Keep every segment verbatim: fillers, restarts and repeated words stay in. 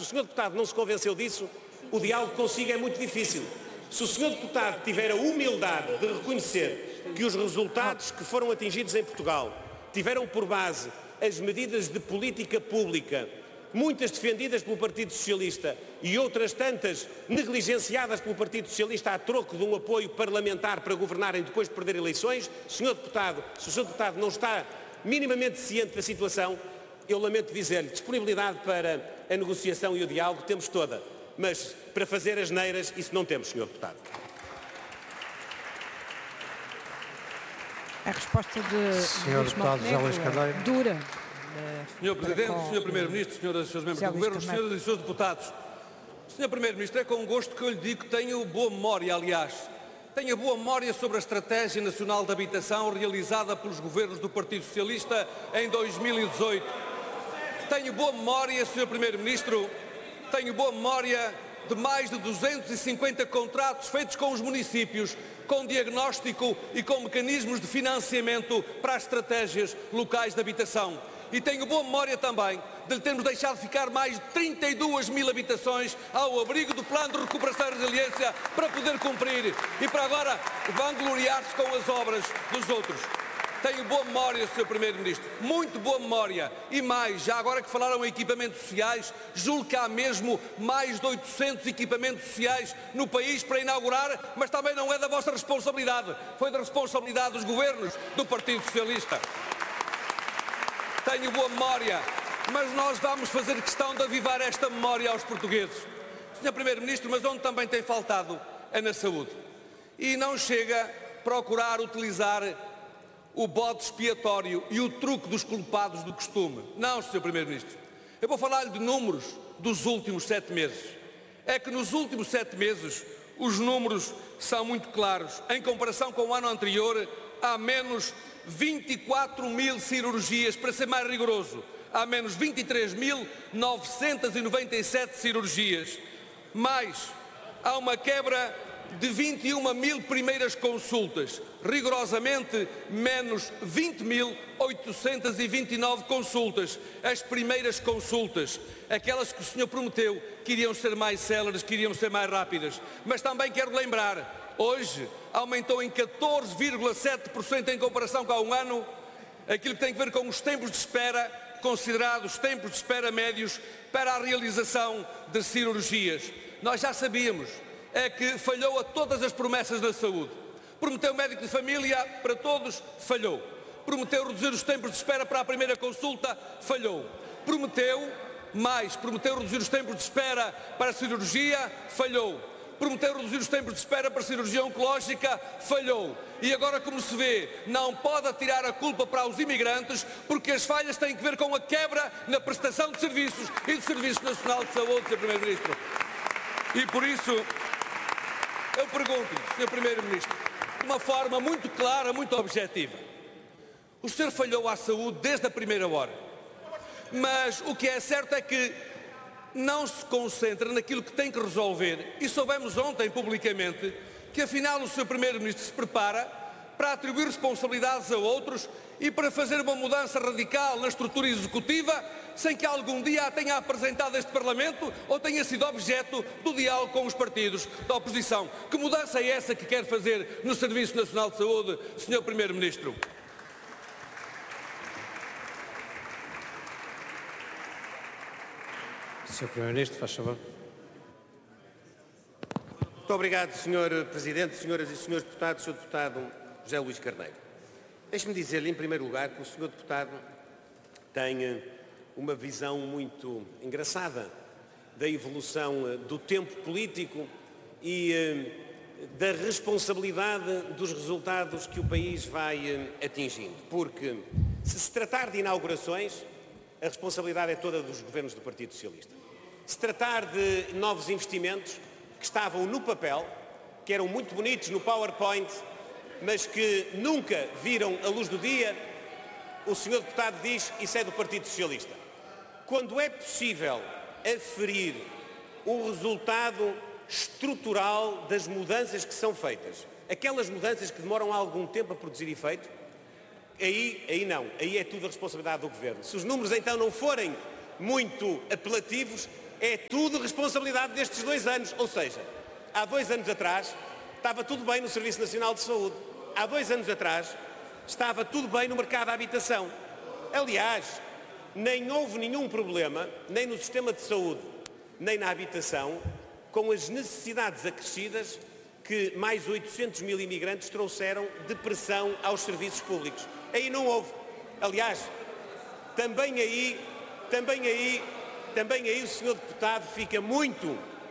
Se o senhor Deputado não se convenceu disso, o diálogo consigo é muito difícil. Se o senhor Deputado tiver a humildade de reconhecer que os resultados que foram atingidos em Portugal tiveram por base as medidas de política pública, muitas defendidas pelo Partido Socialista e outras tantas negligenciadas pelo Partido Socialista a troco de um apoio parlamentar para governarem depois de perder eleições, senhor Deputado, se o senhor Deputado não está minimamente ciente da situação, eu lamento dizer-lhe, disponibilidade para a negociação e o diálogo temos toda, mas para fazer asneiras, isso não temos, senhor Deputado. A resposta de senhor Deputado José Luís Carneiro. Dura. senhor Presidente, senhor Primeiro-Ministro, senhoras e senhores membros do Governo, senhoras e senhores deputados. senhor Primeiro-Ministro, é com gosto que eu lhe digo que tenho boa memória, aliás. Tenho boa memória sobre a Estratégia Nacional de Habitação realizada pelos governos do Partido Socialista em dois mil e dezoito. Tenho boa memória, senhor Primeiro-Ministro, tenho boa memória de mais de duzentos e cinquenta contratos feitos com os municípios, com diagnóstico e com mecanismos de financiamento para as estratégias locais de habitação. E tenho boa memória também de lhe termos deixado ficar mais de trinta e duas mil habitações ao abrigo do Plano de Recuperação e Resiliência para poder cumprir e para agora vangloriar-se com as obras dos outros. Tenho boa memória, senhor Primeiro-Ministro, muito boa memória. E mais, já agora que falaram em equipamentos sociais, julgo que há mesmo mais de oitocentos equipamentos sociais no país para inaugurar, mas também não é da vossa responsabilidade, foi da responsabilidade dos governos do Partido Socialista. Tenho boa memória, mas nós vamos fazer questão de avivar esta memória aos portugueses. senhor Primeiro-Ministro, mas onde também tem faltado é na saúde. E não chega a procurar utilizar o bode expiatório e o truque dos culpados do costume. Não, senhor Primeiro-Ministro. Eu vou falar-lhe de números dos últimos sete meses. É que nos últimos sete meses os números são muito claros. Em comparação com o ano anterior, há menos vinte e quatro mil cirurgias, para ser mais rigoroso, há menos vinte e três mil novecentos e noventa e sete cirurgias. Mais, há uma quebra de vinte e uma mil primeiras consultas, rigorosamente menos vinte mil oitocentos e vinte e nove consultas, as primeiras consultas, aquelas que o senhor prometeu que iriam ser mais céleres, que iriam ser mais rápidas. Mas também quero lembrar, hoje aumentou em catorze vírgula sete por cento em comparação com há um ano, aquilo que tem a ver com os tempos de espera, considerados tempos de espera médios para a realização de cirurgias. Nós já sabíamos é que falhou a todas as promessas da saúde. Prometeu médico de família para todos, falhou. Prometeu reduzir os tempos de espera para a primeira consulta, falhou. Prometeu mais, prometeu reduzir os tempos de espera para a cirurgia, falhou. Prometeu reduzir os tempos de espera para a cirurgia oncológica, falhou. E agora, como se vê, não pode atirar a culpa para os imigrantes, porque as falhas têm que ver com a quebra na prestação de serviços e do Serviço Nacional de Saúde, senhor Primeiro-Ministro. E por isso, eu pergunto-lhe, senhor Primeiro-Ministro, de uma forma muito clara, muito objetiva. O senhor falhou à saúde desde a primeira hora. Mas o que é certo é que não se concentra naquilo que tem que resolver. E soubemos ontem, publicamente, que afinal o senhor Primeiro-Ministro se prepara para atribuir responsabilidades a outros e para fazer uma mudança radical na estrutura executiva, sem que algum dia a tenha apresentado a este Parlamento ou tenha sido objeto do diálogo com os partidos da oposição. Que mudança é essa que quer fazer no Serviço Nacional de Saúde, senhor Primeiro-Ministro? senhor Primeiro-Ministro, faz favor. Muito obrigado, senhor Presidente, senhoras e senhores deputados, senhor Deputado José Luís Carneiro. Deixe-me dizer-lhe, em primeiro lugar, que o senhor Deputado tem uma visão muito engraçada da evolução do tempo político e da responsabilidade dos resultados que o país vai atingindo. Porque, se se tratar de inaugurações, a responsabilidade é toda dos governos do Partido Socialista. Se tratar de novos investimentos que estavam no papel, que eram muito bonitos no PowerPoint, mas que nunca viram a luz do dia, o senhor Deputado diz isso é do Partido Socialista. Quando é possível aferir o resultado estrutural das mudanças que são feitas, aquelas mudanças que demoram algum tempo a produzir efeito, aí, aí não, aí é tudo a responsabilidade do Governo. Se os números então não forem muito apelativos, É tudo responsabilidade destes dois anos. Ou seja, há dois anos atrás estava tudo bem no Serviço Nacional de Saúde. Há dois anos atrás estava tudo bem no mercado da habitação. Aliás, nem houve nenhum problema, nem no sistema de saúde, nem na habitação, com as necessidades acrescidas que mais oitocentos mil imigrantes trouxeram de pressão aos serviços públicos. Aí não houve. Aliás, também aí, também aí, também aí o senhor deputado fica muito,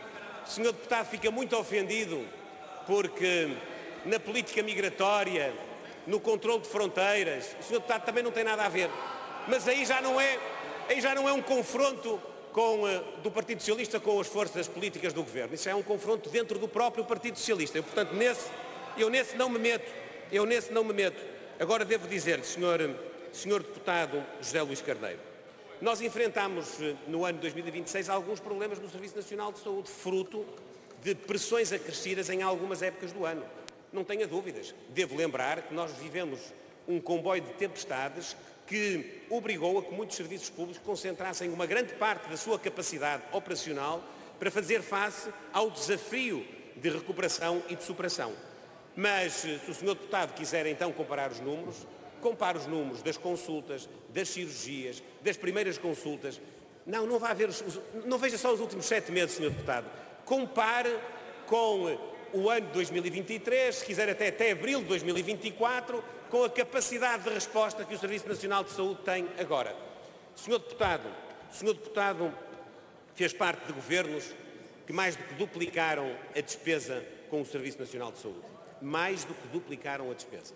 o senhor deputado fica muito ofendido porque na política migratória, no controle de fronteiras, o senhor deputado também não tem nada a ver. Mas aí já não é, aí já não é um confronto com, uh, do Partido Socialista com as forças políticas do Governo. Isso é um confronto dentro do próprio Partido Socialista. Eu, portanto, nesse, eu nesse não me meto. Eu nesse não me meto. Agora devo dizer-lhe, senhor, senhor deputado José Luís Carneiro, nós enfrentámos no ano dois mil e vinte e seis alguns problemas no Serviço Nacional de Saúde, fruto de pressões acrescidas em algumas épocas do ano. Não tenha dúvidas. Devo lembrar que nós vivemos um comboio de tempestades que obrigou a que muitos serviços públicos concentrassem uma grande parte da sua capacidade operacional para fazer face ao desafio de recuperação e de superação. Mas, se o senhor deputado quiser então comparar os números, compare os números das consultas, das cirurgias, das primeiras consultas. Não, não vai ver, os, não veja só os últimos sete meses, senhor deputado. Compare com o ano de dois mil e vinte e três, se quiser até, até abril de dois mil e vinte e quatro, com a capacidade de resposta que o Serviço Nacional de Saúde tem agora. senhor deputado, o senhor deputado fez parte de governos que mais do que duplicaram a despesa com o Serviço Nacional de Saúde. Mais do que duplicaram a despesa.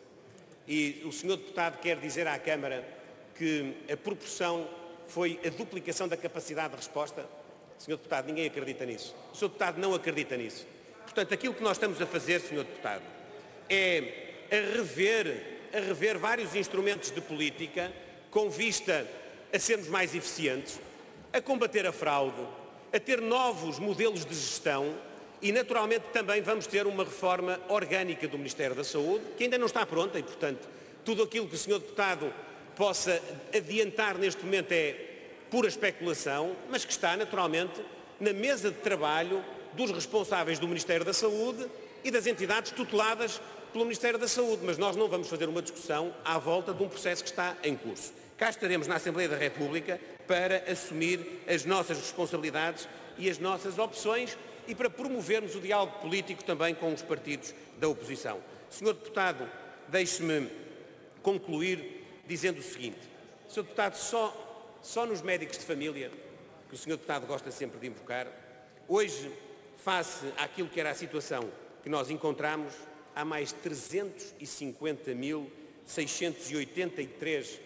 E o senhor deputado quer dizer à Câmara que a proporção foi a duplicação da capacidade de resposta? senhor Deputado, ninguém acredita nisso. O senhor Deputado não acredita nisso. Portanto, aquilo que nós estamos a fazer, senhor Deputado, é a rever, a rever vários instrumentos de política com vista a sermos mais eficientes, a combater a fraude, a ter novos modelos de gestão e, naturalmente, também vamos ter uma reforma orgânica do Ministério da Saúde, que ainda não está pronta e, portanto, tudo aquilo que o senhor Deputado possa adiantar neste momento é pura especulação, mas que está, naturalmente, na mesa de trabalho dos responsáveis do Ministério da Saúde e das entidades tuteladas pelo Ministério da Saúde. Mas nós não vamos fazer uma discussão à volta de um processo que está em curso. Cá estaremos na Assembleia da República para assumir as nossas responsabilidades e as nossas opções e para promovermos o diálogo político também com os partidos da oposição. senhor Deputado, deixe-me concluir dizendo o seguinte. senhor Deputado, só, só nos médicos de família, que o senhor Deputado gosta sempre de invocar, hoje, face àquilo que era a situação que nós encontramos, há mais trezentos e cinquenta mil seiscentos e oitenta e três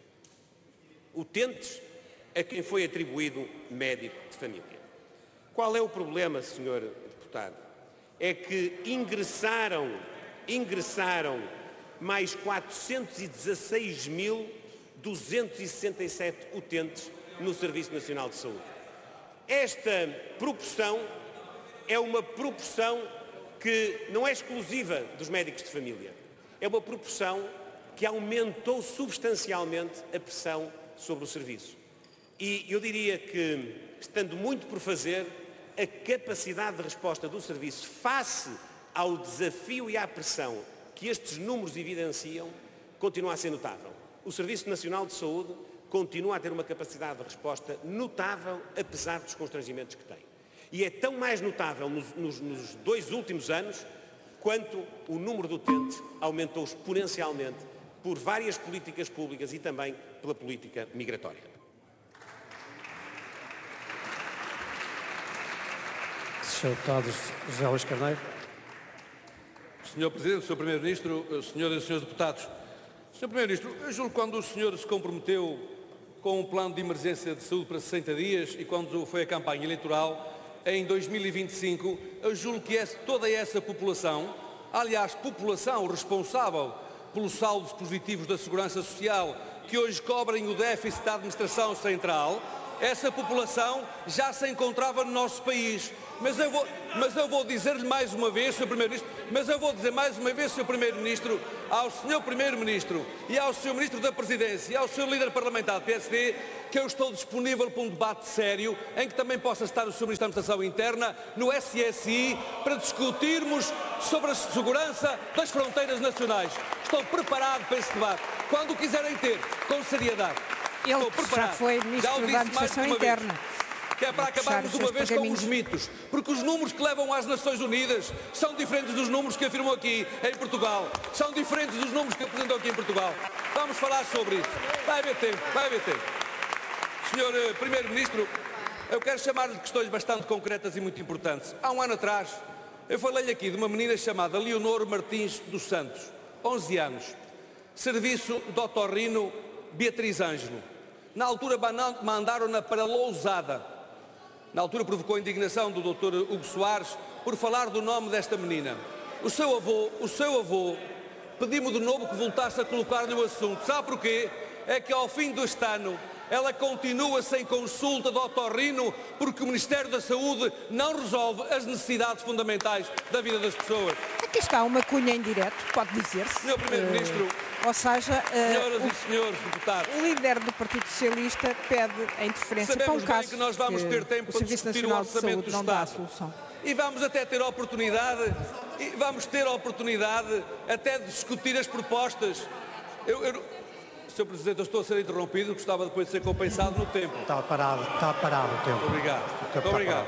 utentes a quem foi atribuído médico de família. Qual é o problema, senhor Deputado? É que ingressaram, ingressaram mais quatrocentos e dezasseis mil duzentos e sessenta e sete utentes no Serviço Nacional de Saúde. Esta proporção é uma proporção que não é exclusiva dos médicos de família. É uma proporção que aumentou substancialmente a pressão sobre o serviço. E eu diria que, estando muito por fazer, a capacidade de resposta do serviço face ao desafio e à pressão que estes números evidenciam, continua a ser notável. O Serviço Nacional de Saúde continua a ter uma capacidade de resposta notável, apesar dos constrangimentos que tem. E é tão mais notável nos, nos, nos dois últimos anos, quanto o número de utentes aumentou exponencialmente por várias políticas públicas e também pela política migratória. senhor Deputado José Luís Carneiro. senhor Presidente, senhor Primeiro-Ministro, senhoras e senhores Deputados. senhor Primeiro-Ministro, eu julgo que quando o senhor se comprometeu com um plano de emergência de saúde para sessenta dias e quando foi a campanha eleitoral, em dois mil e vinte e cinco, eu julgo que essa, toda essa população, aliás, população responsável pelos saldos positivos da Segurança Social, que hoje cobrem o déficit da Administração Central, essa população já se encontrava no nosso país. Mas eu vou, mas eu vou dizer-lhe mais uma vez, senhor Primeiro-Ministro, mas eu vou dizer mais uma vez, senhor Primeiro-Ministro, ao senhor Primeiro-Ministro e ao senhor Ministro da Presidência e ao senhor líder parlamentar do P S D, que eu estou disponível para um debate sério, em que também possa estar o senhor Ministro da Administração Interna, no S S I, para discutirmos sobre a segurança das fronteiras nacionais. Estou preparado para esse debate. Quando o quiserem ter, com seriedade. Ele Estou preparado. já foi Ministro da Administração Interna. Que é para acabarmos de uma vez com os mitos, porque os números que levam às Nações Unidas são diferentes dos números que afirmam aqui em Portugal, são diferentes dos números que apresentam aqui em Portugal. Vamos falar sobre isso. Vai haver tempo, vai haver tempo. senhor Primeiro-Ministro, eu quero chamar-lhe de questões bastante concretas e muito importantes. Há um ano atrás, eu falei-lhe aqui de uma menina chamada Leonor Martins dos Santos, onze anos, serviço de otorrino Beatriz Ângelo. Na altura mandaram-na para Lousada. Na altura provocou a indignação do doutor Hugo Soares por falar do nome desta menina. O seu avô, o seu avô, pediu-me de novo que voltasse a colocar-lhe o assunto. Sabe porquê? É que ao fim deste ano ela continua sem consulta de otorrino porque o Ministério da Saúde não resolve as necessidades fundamentais da vida das pessoas. Aqui está uma cunha em direto, pode dizer-se. senhor Primeiro-Ministro, uh, ou seja, uh, senhoras o, e senhores deputados, o líder do Partido Socialista pede a interferência para um sabemos caso bem que nós vamos ter tempo o para Serviço discutir o Nacional de orçamento Saúde do não dá a Estado. solução. E vamos até ter a oportunidade, e vamos ter a oportunidade até de discutir as propostas. Eu, eu, senhor Presidente, eu estou a ser interrompido, gostava depois de ser compensado no tempo. Está parado, está parado o tempo. Muito obrigado. O tempo Muito obrigado.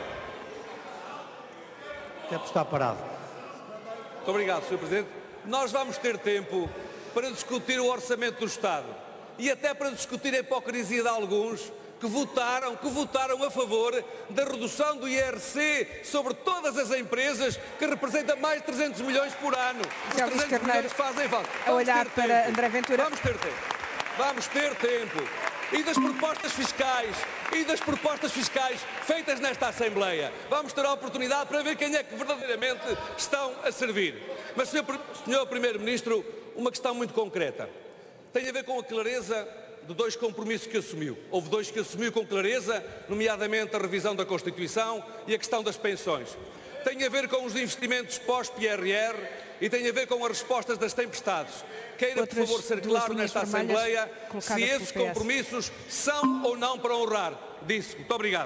O tempo está parado. Muito obrigado, senhor Presidente. Nós vamos ter tempo para discutir o orçamento do Estado e até para discutir a hipocrisia de alguns que votaram, que votaram a favor da redução do I R C sobre todas as empresas, que representa mais de trezentos milhões por ano. Os Já Luís trezentos milhões fazem falta. A olhar para tempo. André Ventura. Vamos ter tempo. Vamos ter tempo. E das propostas fiscais, e das propostas fiscais feitas nesta Assembleia. Vamos ter a oportunidade para ver quem é que verdadeiramente estão a servir. Mas, senhor, senhor Primeiro-Ministro, uma questão muito concreta. Tem a ver com a clareza de dois compromissos que assumiu. Houve dois que assumiu com clareza, nomeadamente a revisão da Constituição e a questão das pensões. Tem a ver com os investimentos pós-P R R e tem a ver com as respostas das tempestades. Queira, Outras por favor, ser claro nesta Assembleia se esses compromissos são ou não para honrar. Disse. Muito obrigado.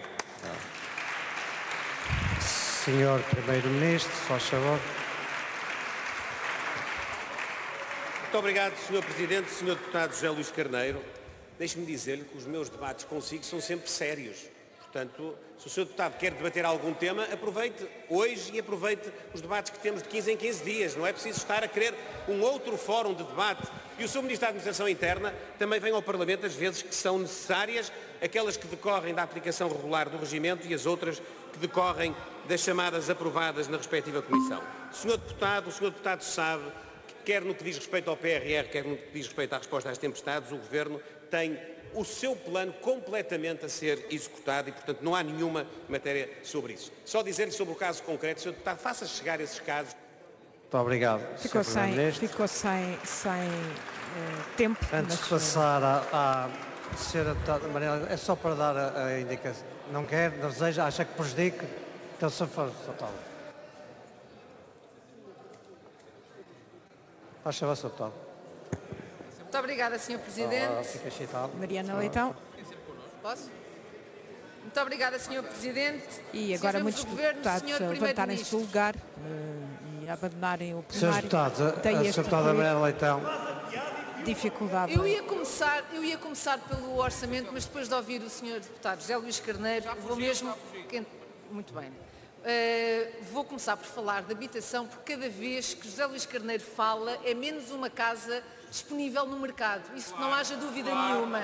senhor Primeiro-Ministro, só faz favor. Muito obrigado, senhor Presidente, senhor Deputado José Luís Carneiro. Deixe-me dizer-lhe que os meus debates consigo são sempre sérios. Portanto, se o senhor Deputado quer debater algum tema, aproveite hoje e aproveite os debates que temos de quinze em quinze dias. Não é preciso estar a querer um outro fórum de debate. E o senhor Ministro da Administração Interna também vem ao Parlamento as vezes que são necessárias, aquelas que decorrem da aplicação regular do regimento e as outras que decorrem das chamadas aprovadas na respectiva Comissão. O senhor Deputado, o senhor Deputado sabe que, quer no que diz respeito ao P R R, quer no que diz respeito à resposta às tempestades, o Governo tem o seu plano completamente a ser executado e, portanto, não há nenhuma matéria sobre isso. Só dizer-lhe sobre o caso concreto, senhor Deputado, faça chegar esses casos. Muito obrigado, Ficou senhor sem, Primeiro-Ministro. ficou sem, sem uh, tempo. Antes mas, de passar à, à senhora Deputada Mariana, é só para dar a, a indicação. Não quer, não deseja, acha que prejudique? Então, se for, só tal. Faz favor, senhor Deputado. Muito obrigada, senhor Presidente. Ah, fica excitado. Mariana Leitão. Posso? Muito obrigada, senhor Presidente. E agora Senhores muitos do Governo, deputados senhor a levantarem-se do Primeiro-Ministro. lugar uh, e abandonarem o Senhores plenário. deputados, a, Tem a este senhora Deputada Mariana Leitão. dificuldade. Eu ia, começar, eu ia começar pelo orçamento, mas depois de ouvir o senhor Deputado José Luís Carneiro, vou mesmo... Muito bem. Uh, vou começar por falar de habitação, porque cada vez que José Luís Carneiro fala, é menos uma casa disponível no mercado. Isso não haja dúvida nenhuma.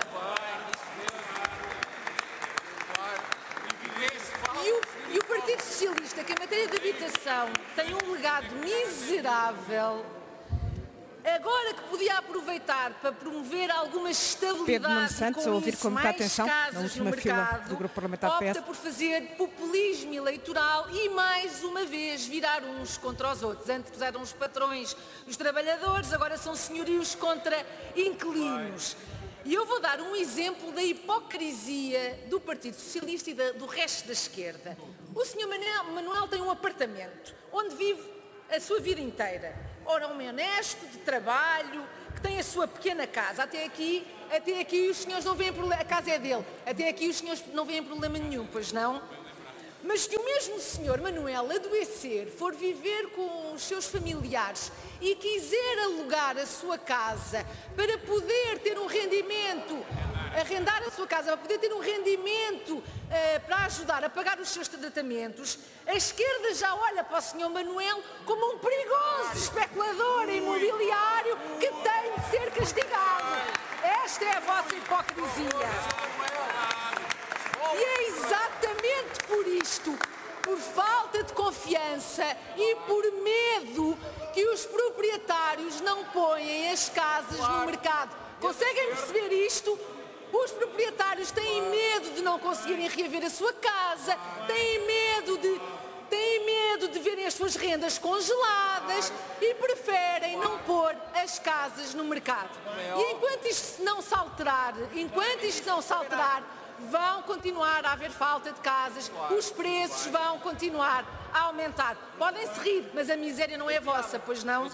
E o, e o Partido Socialista, que em matéria de habitação tem um legado miserável, agora que podia aproveitar para promover alguma estabilidade Pedro Nuno Santos, e com a ouvir isso com muita mais atenção, na casas no última fila mercado, do Grupo Parlamentar P S. opta por fazer populismo eleitoral e mais uma vez virar uns contra os outros. Antes eram os patrões, os trabalhadores, agora são senhorios contra inquilinos. E eu vou dar um exemplo da hipocrisia do Partido Socialista e da, do resto da esquerda. O senhor Manuel, Manuel tem um apartamento onde vive a sua vida inteira. Ora, um homem honesto, de trabalho, que tem a sua pequena casa. Até aqui, até aqui os senhores não veem problema, a casa é dele. Até aqui os senhores não veem problema nenhum, pois não? Mas que o mesmo senhor Manuel adoecer, for viver com os seus familiares e quiser alugar a sua casa para poder ter um rendimento, arrendar a sua casa para poder ter um rendimento uh, para ajudar a pagar os seus tratamentos, a esquerda já olha para o senhor Manuel como um perigoso especulador imobiliário que tem de ser castigado. Esta é a vossa hipocrisia. E é exatamente por isto, por falta de confiança e por medo, que os proprietários não põem as casas no mercado. Conseguem perceber isto? Os proprietários têm medo de não conseguirem reaver a sua casa, têm medo de, têm medo de verem as suas rendas congeladas e preferem não pôr as casas no mercado. E enquanto isto não se alterar, enquanto isto não se alterar, vão continuar a haver falta de casas, os preços vão continuar a aumentar. Podem-se rir, mas a miséria não é vossa, pois não?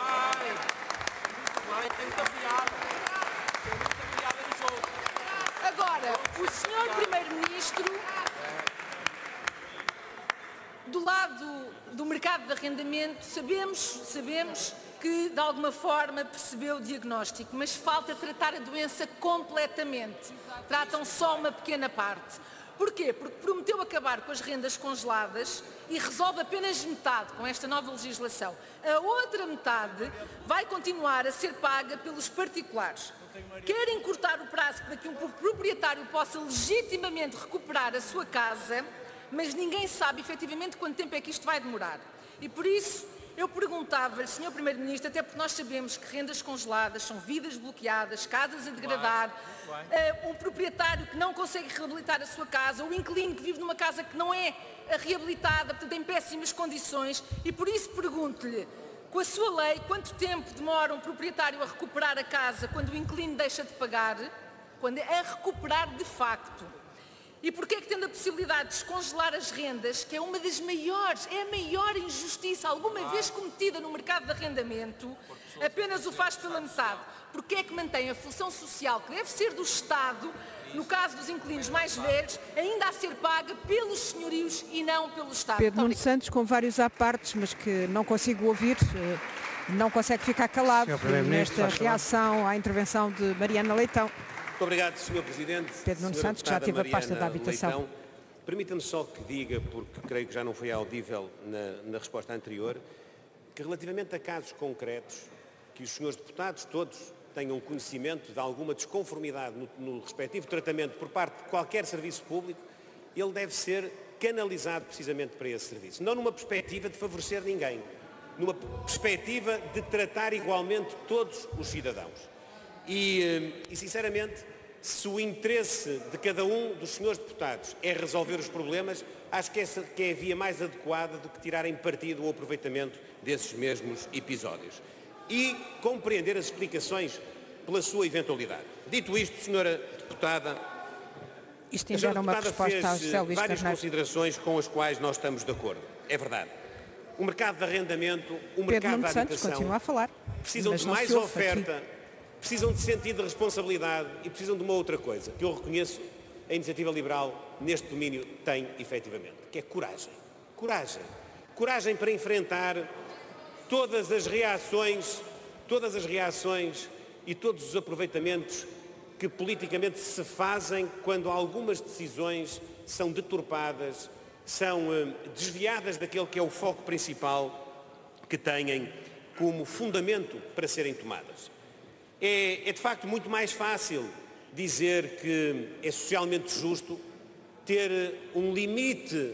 Agora, o senhor Primeiro-Ministro, do lado do mercado de arrendamento, sabemos, sabemos que de alguma forma percebeu o diagnóstico, mas falta tratar a doença completamente. Tratam só uma pequena parte. Porquê? Porque prometeu acabar com as rendas congeladas e resolve apenas metade com esta nova legislação. A outra metade vai continuar a ser paga pelos particulares. Querem cortar o prazo para que um proprietário possa legitimamente recuperar a sua casa, mas ninguém sabe efetivamente quanto tempo é que isto vai demorar. E por isso, eu perguntava-lhe, senhor Primeiro-Ministro, até porque nós sabemos que rendas congeladas são vidas bloqueadas, casas a degradar, uh, um proprietário que não consegue reabilitar a sua casa, o inquilino que vive numa casa que não é reabilitada, portanto em péssimas condições, e por isso pergunto-lhe, com a sua lei, quanto tempo demora um proprietário a recuperar a casa quando o inquilino deixa de pagar, quando é a recuperar de facto? E porquê é que tendo a possibilidade de descongelar as rendas, que é uma das maiores, é a maior injustiça alguma vez cometida no mercado de arrendamento, apenas o faz pela metade? Porquê é que mantém a função social, que deve ser do Estado, no caso dos inquilinos mais velhos, ainda a ser paga pelos senhorios e não pelo Estado? Pedro Nuno Santos, com vários apartes, mas que não consigo ouvir, não consegue ficar calado nesta reação à intervenção de Mariana Leitão. Muito obrigado, senhor Presidente. Pedro Nuno Santos, que já teve a pasta da habitação. Permita-me só que diga, porque creio que já não foi audível na, na resposta anterior, que relativamente a casos concretos, que os senhores deputados todos tenham conhecimento de alguma desconformidade no, no respectivo tratamento por parte de qualquer serviço público, ele deve ser canalizado precisamente para esse serviço. Não numa perspectiva de favorecer ninguém, numa perspectiva de tratar igualmente todos os cidadãos. E, e, sinceramente, se o interesse de cada um dos senhores deputados é resolver os problemas, acho que essa que é a via mais adequada do que tirarem partido ou aproveitamento desses mesmos episódios. E compreender as explicações pela sua eventualidade. Dito isto, senhora deputada, isto ainda era uma resposta ao José Luís várias Carneiro. considerações com as quais nós estamos de acordo. É verdade. O mercado de arrendamento, o mercado Nuno da Santos habitação continua a falar, precisam mas de não mais se ouve oferta, aqui. precisam de sentido de responsabilidade e precisam de uma outra coisa, que eu reconheço a Iniciativa Liberal neste domínio tem efetivamente, que é coragem. Coragem. Coragem para enfrentar todas as reações, todas as reações e todos os aproveitamentos que politicamente se fazem quando algumas decisões são deturpadas, são eh, desviadas daquele que é o foco principal que têm como fundamento para serem tomadas. É, é de facto muito mais fácil dizer que é socialmente justo ter um limite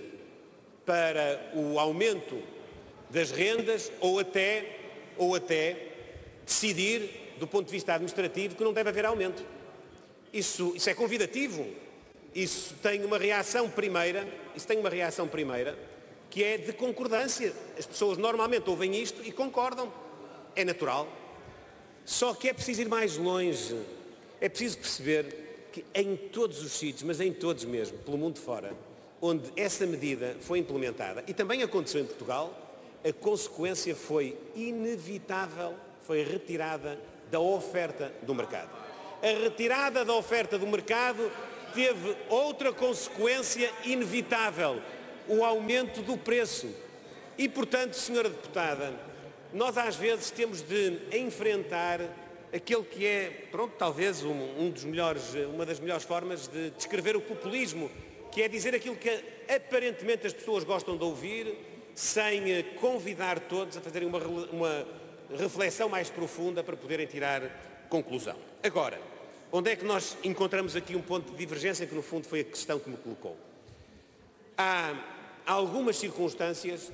para o aumento das rendas ou até, ou até decidir, do ponto de vista administrativo, que não deve haver aumento. Isso, isso é convidativo. Isso tem uma reação primeira, isso tem uma reação primeira, que é de concordância. As pessoas normalmente ouvem isto e concordam. É natural. Só que é preciso ir mais longe. É É preciso perceber que em todos os sítios, mas em todos mesmo, pelo mundo fora, onde essa medida foi implementada, e também aconteceu em Portugal, a consequência foi inevitável, foi retirada da oferta do mercado. A retirada da oferta do mercado teve outra consequência inevitável, o aumento do preço. E, portanto, senhora deputada, nós às vezes temos de enfrentar aquele que é, pronto, talvez um, um dos melhores, uma das melhores formas de descrever o populismo, que é dizer aquilo que aparentemente as pessoas gostam de ouvir, sem convidar todos a fazerem uma, uma reflexão mais profunda para poderem tirar conclusão. Agora, onde é que nós encontramos aqui um ponto de divergência, que no fundo foi a questão que me colocou? Há algumas circunstâncias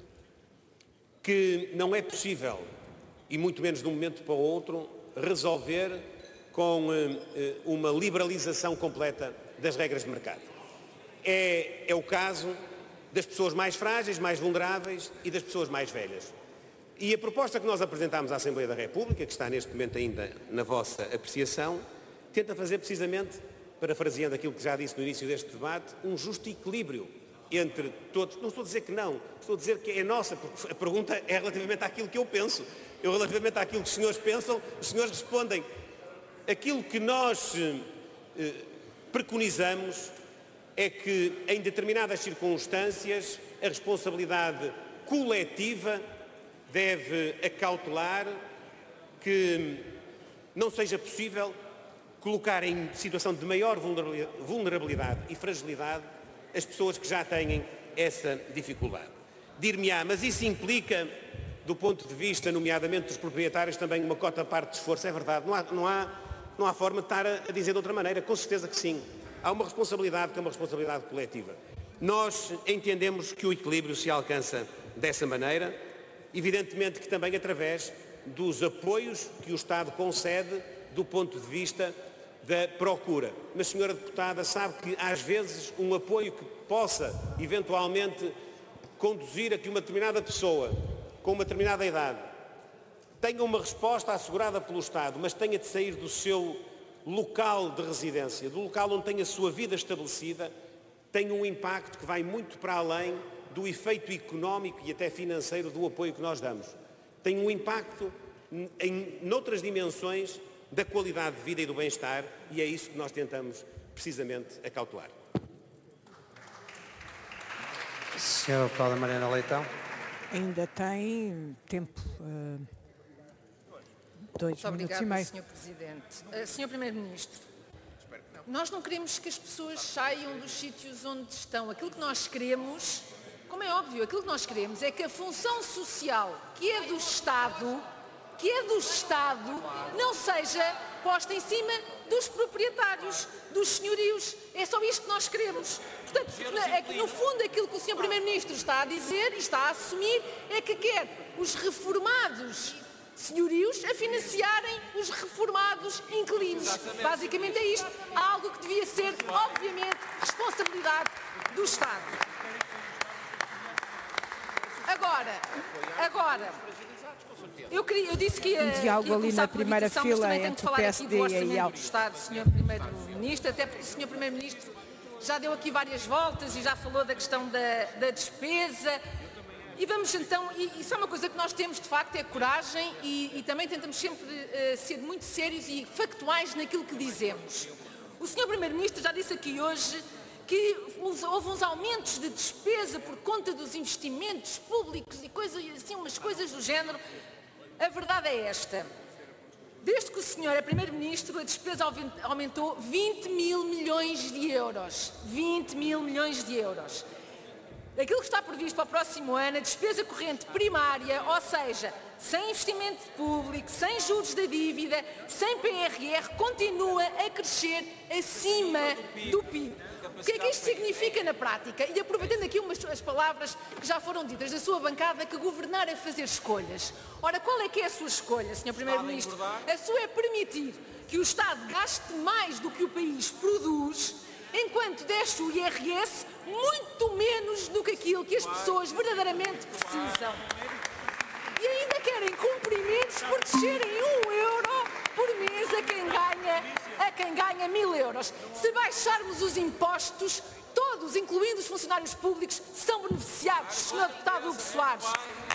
que não é possível, e muito menos de um momento para o outro, resolver com eh, uma liberalização completa das regras de mercado. É, é o caso das pessoas mais frágeis, mais vulneráveis e das pessoas mais velhas. E a proposta que nós apresentámos à Assembleia da República, que está neste momento ainda na vossa apreciação, tenta fazer precisamente, parafraseando aquilo que já disse no início deste debate, um justo equilíbrio entre todos. Não estou a dizer que não, estou a dizer que é nossa, porque a pergunta é relativamente àquilo que eu penso. Eu, relativamente àquilo que os senhores pensam, os senhores respondem. Aquilo que nós eh, preconizamos é que, em determinadas circunstâncias, a responsabilidade coletiva deve acautelar que não seja possível colocar em situação de maior vulnerabilidade e fragilidade as pessoas que já têm essa dificuldade. Dir-me-á, mas isso implica, do ponto de vista, nomeadamente dos proprietários, também uma cota parte de esforço. É verdade, não há, não há, não há forma de estar a, a dizer de outra maneira, com certeza que sim. Há uma responsabilidade que é uma responsabilidade coletiva. Nós entendemos que o equilíbrio se alcança dessa maneira, evidentemente que também através dos apoios que o Estado concede do ponto de vista da procura. Mas, senhora deputada, sabe que às vezes um apoio que possa eventualmente conduzir a que uma determinada pessoa com uma determinada idade tenha uma resposta assegurada pelo Estado, mas tenha de sair do seu local de residência, do local onde tem a sua vida estabelecida, tem um impacto que vai muito para além do efeito económico e até financeiro do apoio que nós damos. Tem um impacto em noutras dimensões da qualidade de vida e do bem-estar, e é isso que nós tentamos precisamente acautelar. senhora Deputada Mariana Leitão. Ainda tem tempo. Uh, dois Muito minutos obrigada, e meio. senhor Presidente. Uh, senhor Primeiro-Ministro, nós não queremos que as pessoas saiam dos sítios onde estão. Aquilo que nós queremos, como é óbvio, aquilo que nós queremos é que a função social que é do Estado, que é do Estado, não seja posta em cima dos proprietários, dos senhorios. É só isto que nós queremos. Portanto, é que, no fundo, aquilo que o senhor Primeiro-Ministro está a dizer e está a assumir é que quer os reformados senhorios a financiarem os reformados inquilinos. Basicamente é isto. Algo que devia ser, obviamente, responsabilidade do Estado. Agora, agora, eu, queria, eu disse que ia, um diálogo que ia ali na primeira fila entre o P S D e a do Estado, senhor Primeiro-Ministro, até porque o senhor Primeiro-Ministro já deu aqui várias voltas e já falou da questão da, da despesa. E vamos então, e isso é uma coisa que nós temos de facto, é coragem e, e também tentamos sempre uh, ser muito sérios e factuais naquilo que dizemos. O senhor Primeiro-Ministro já disse aqui hoje que houve uns aumentos de despesa por conta dos investimentos públicos e coisas assim, umas coisas do género. A verdade é esta. Desde que o senhor é Primeiro-Ministro, a despesa aumentou vinte mil milhões de euros. vinte mil milhões de euros. Aquilo que está previsto para o próximo ano, a despesa corrente primária, ou seja, sem investimento público, sem juros da dívida, sem P R R, continua a crescer acima do P I B. O que é que isto significa na prática? E aproveitando aqui umas as palavras que já foram ditas da sua bancada, que governar é fazer escolhas. Ora, qual é que é a sua escolha, senhor Primeiro-Ministro? A sua é permitir que o Estado gaste mais do que o país produz, enquanto desce o I R S muito menos do que aquilo que as pessoas verdadeiramente precisam. E ainda querem cumprimentos por descerem um euro por mês a quem ganha, a quem ganha mil euros. Se baixarmos os impostos, todos, incluindo os funcionários públicos, são beneficiados, senhor Deputado Hugo Soares.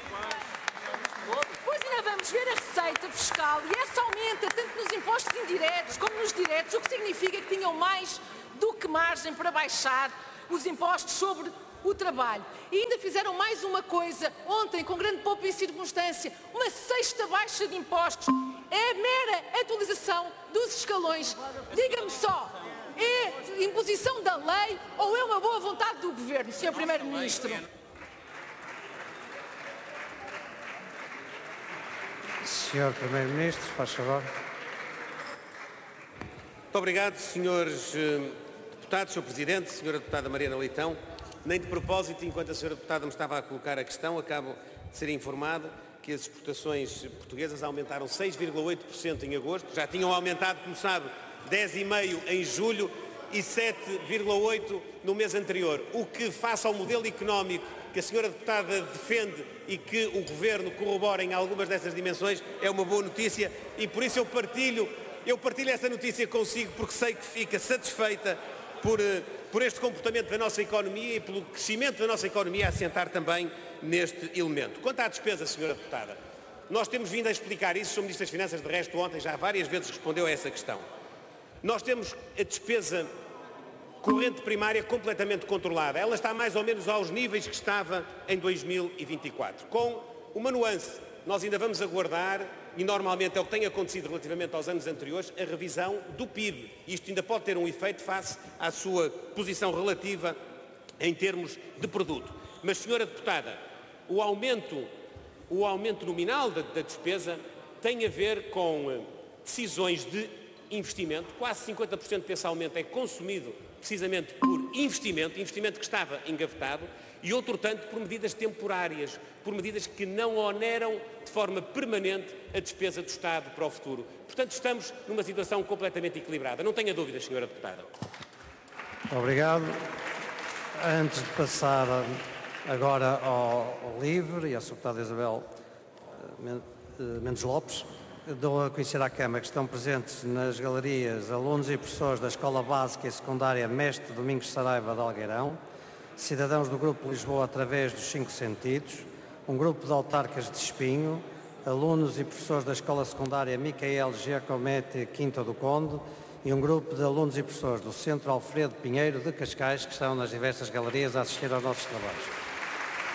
Pois ainda vamos ver a receita fiscal e essa aumenta tanto nos impostos indiretos como nos diretos, o que significa que tinham mais do que margem para baixar os impostos sobre o trabalho. E ainda fizeram mais uma coisa, ontem, com grande pompa e circunstância, uma sexta baixa de impostos. É mera atualização dos escalões. Diga-me só, é imposição da lei ou é uma boa vontade do Governo, senhor Primeiro-Ministro? senhor Primeiro-Ministro, faz favor. Muito obrigado, senhores deputados, senhor Presidente, senhora Deputada Mariana Leitão. Nem de propósito, enquanto a senhora Deputada me estava a colocar a questão, acabo de ser informado que as exportações portuguesas aumentaram seis vírgula oito por cento em agosto, já tinham aumentado, como sabe, dez vírgula cinco por cento em julho e sete vírgula oito por cento no mês anterior, o que, face ao modelo económico que a senhora Deputada defende e que o Governo corrobora em algumas dessas dimensões, é uma boa notícia e por isso eu partilho, eu partilho essa notícia consigo porque sei que fica satisfeita por, por este comportamento da nossa economia e pelo crescimento da nossa economia a assentar também neste elemento. Quanto à despesa, senhora Deputada, nós temos vindo a explicar isso, o senhor Ministro das Finanças, de resto, ontem já várias vezes respondeu a essa questão. Nós temos a despesa corrente primária completamente controlada. Ela está mais ou menos aos níveis que estava em dois mil e vinte e quatro. Com uma nuance, nós ainda vamos aguardar, e normalmente é o que tem acontecido relativamente aos anos anteriores, a revisão do P I B. Isto ainda pode ter um efeito face à sua posição relativa em termos de produto. Mas, senhora Deputada, o aumento, o aumento nominal da, da despesa tem a ver com decisões de investimento. Quase cinquenta por cento desse aumento é consumido precisamente por investimento, investimento que estava engavetado, e outro tanto por medidas temporárias, por medidas que não oneram de forma permanente a despesa do Estado para o futuro. Portanto, estamos numa situação completamente equilibrada. Não tenha dúvidas, senhora Deputada. Obrigado. Antes de passar agora ao, ao LIVRE e à senhora Deputada Isabel Mendes Lopes, dou a conhecer à Câmara que estão presentes nas galerias alunos e professores da Escola Básica e Secundária Mestre Domingos Saraiva de Algueirão, cidadãos do Grupo Lisboa através dos Cinco Sentidos, um grupo de autarcas de Espinho, alunos e professores da Escola Secundária Micael Giacometti Quinta do Conde e um grupo de alunos e professores do Centro Alfredo Pinheiro de Cascais que estão nas diversas galerias a assistir aos nossos trabalhos.